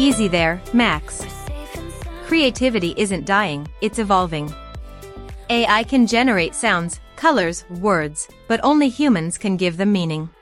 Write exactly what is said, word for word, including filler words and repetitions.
Easy there, Max. Creativity isn't dying, it's evolving. A I can generate sounds, colors, words, but only humans can give them meaning.